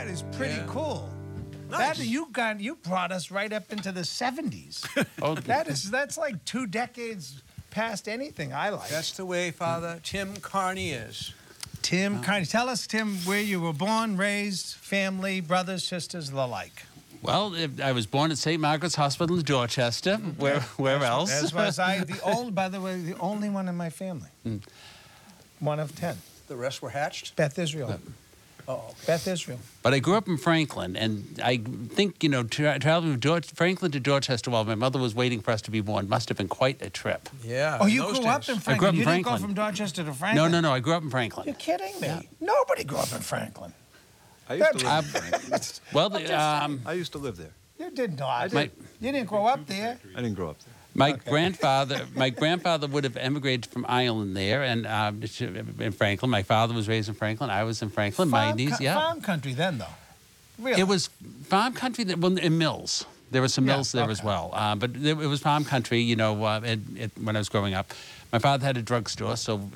That is pretty cool. Nice. You brought us right up into the 70s. Oh, That's like 2 decades past anything I like. That's the way Father Tim Carney is. Tim, tell us, Tim, where you were born, raised, family, brothers, sisters, the like. well, I was born at St. Margaret's Hospital in Dorchester. Where else? As was I. By the way, the only one in my family. One of 10. The rest were hatched? Beth Israel. Oh, okay. Beth Israel. But I grew up in Franklin, and I think, traveling from Franklin to Dorchester while my mother was waiting for us to be born must have been quite a trip. Yeah. Oh, you those grew up days. in Franklin? I grew up in You didn't go Franklin. from Dorchester to Franklin? No, I grew up in Franklin. You're kidding me. Nobody grew up in Franklin. I used to live in Franklin. Well, I used to live there. You did not. did. You didn't grow up there. I didn't grow up there. my grandfather would have emigrated from Ireland there, and in Franklin. My father was raised in Franklin. I was in Franklin. My niece, Farm country then, though. Really? It was farm country in Mills. There were some mills there as well, but it was farm country. When I was growing up, my father had a drugstore, so